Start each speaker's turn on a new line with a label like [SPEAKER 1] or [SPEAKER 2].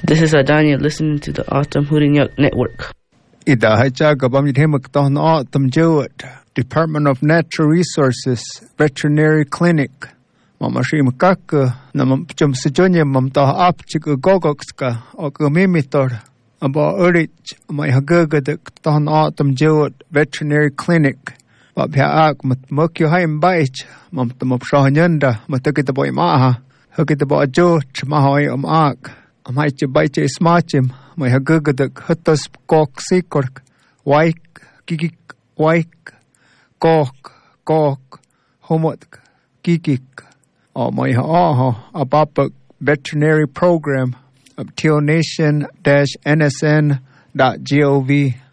[SPEAKER 1] This is Adanya listening to the Autumn Hooting Network.
[SPEAKER 2] Ida hachaga bamidhemak tohn Autumn Jewett, Department of Natural Resources, Veterinary Clinic. Mama shim kaka nam chum sejonya mam toh apchik gogokska ok mimitor aba urich my hagaga de tohn Autumn Jewett Veterinary Clinic. Ba bia ak mat mokyo haim baich mam tam shahnyanda matakita boy maha hagita ba jo chmahoy ak. Amaiche baiche smachim my hagaga hutus kok sikork waik kikik waik kok homot kikik or my abapa veterinary program of tealnation-nsn.gov